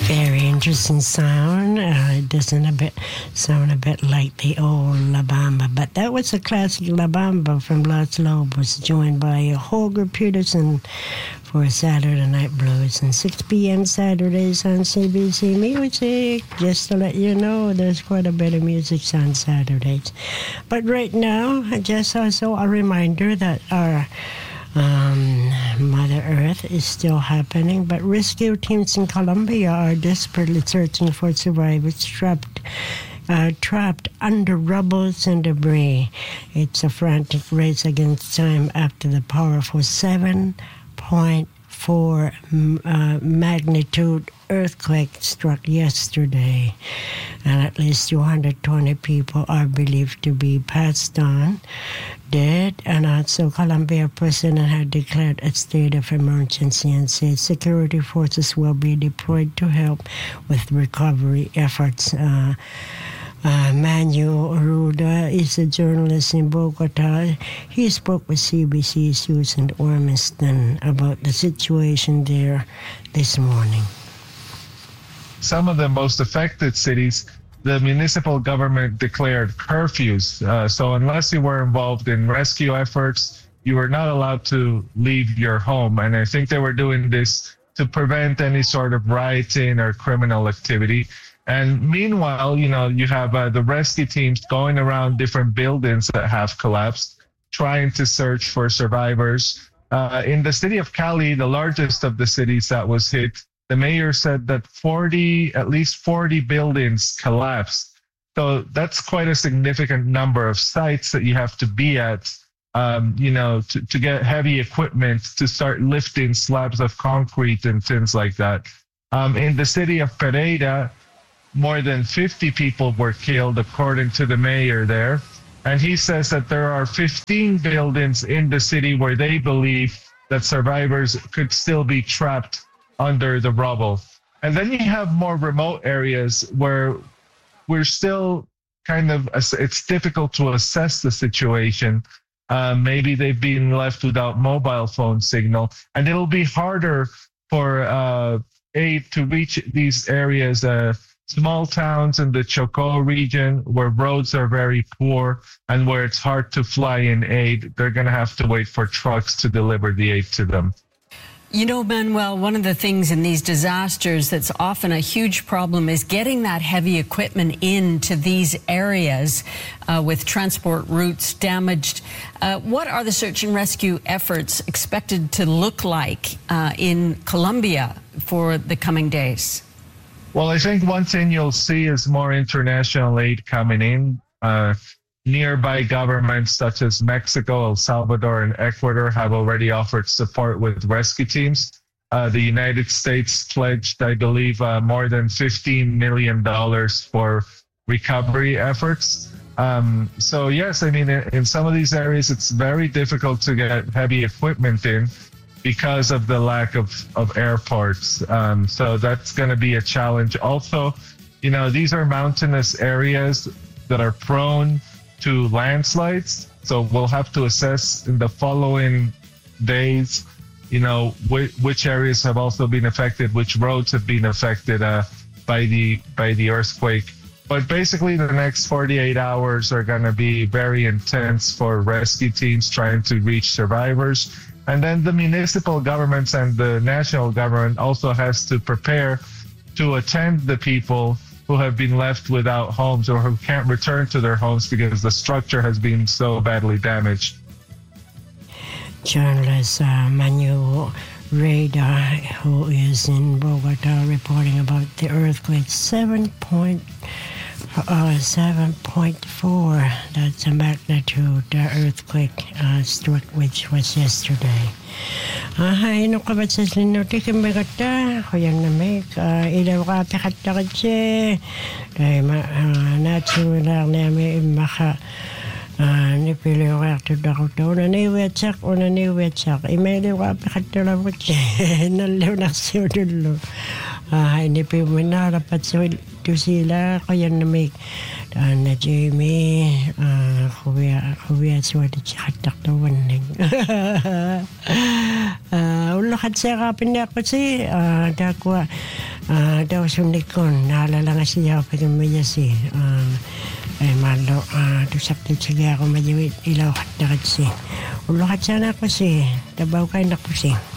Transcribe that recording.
Very interesting sound. It doesn't sound a bit like the old La Bamba, but that was a classic La Bamba from Los Lobos, joined by Holger Peterson for Saturday Night Blues and 6 p.m. Saturdays on CBC Music. Just to let you know, there's quite a bit of music on Saturdays. But right now, just also a reminder that our Mother Earth is still happening, but rescue teams in Colombia are desperately searching for survivors trapped under rubble and debris. It's a frantic race against time after the powerful 7.4 magnitude earthquake struck yesterday, and at least 220 people are believed to be passed on dead. And also Colombia president had declared a state of emergency and said security forces will be deployed to help with recovery efforts. Manuel Ruda is a journalist in Bogota. He spoke with CBC's Susan Ormiston about the situation there this morning. Some of the most affected cities, the municipal government declared curfews. So unless you were involved in rescue efforts, you were not allowed to leave your home. And I think they were doing this to prevent any sort of rioting or criminal activity. And meanwhile, you have the rescue teams going around different buildings that have collapsed, trying to search for survivors. In the city of Cali, the largest of the cities that was hit, the mayor said that at least 40 buildings collapsed. So that's quite a significant number of sites that you have to be at, to get heavy equipment to start lifting slabs of concrete and things like that. In the city of Pereira, more than 50 people were killed, according to the mayor there. And he says that there are 15 buildings in the city where they believe that survivors could still be trapped under the rubble. And then you have more remote areas where we're still it's difficult to assess the situation. Maybe they've been left without mobile phone signal, and it'll be harder for aid to reach these areas. Small towns in the Chocó region where roads are very poor and where it's hard to fly in aid, they're going to have to wait for trucks to deliver the aid to them. Manuel, one of the things in these disasters that's often a huge problem is getting that heavy equipment into these areas with transport routes damaged. What are the search and rescue efforts expected to look like in Colombia for the coming days? Well, I think one thing you'll see is more international aid coming in. Nearby governments such as Mexico, El Salvador, and Ecuador have already offered support with rescue teams. The United States pledged, I believe, more than $15 million for recovery efforts. So yes, in some of these areas, it's very difficult to get heavy equipment in because of the lack of airports. So that's going to be a challenge. Also, these are mountainous areas that are prone to landslides. So we'll have to assess in the following days, which areas have also been affected, which roads have been affected by the earthquake. But basically, the next 48 hours are going to be very intense for rescue teams trying to reach survivors. And then the municipal governments and the national government also has to prepare to attend the people who have been left without homes or who can't return to their homes because the structure has been so badly damaged. Journalist Manuel Ruda, who is in Bogota, reporting about the earthquake 7.4. That's a magnitude earthquake struck, which was yesterday. No kabatsas linuti kimbagata koyan namik ilaw ka pikatakatse natural nami maka nipili ko to dakoto na niwetsak imeli ka pikatakatse nalaw na siudlo nipi minarapat to sila koyan namik na Jamie kuya swadi chatak to waning ulo kad sa kapin ako si dakwa daw sunikon naalala nga siya pa tumaya si malo tusak din siya ako mayawit ilaw dakat si ulo kat sana ko si tabaw kayo na ko si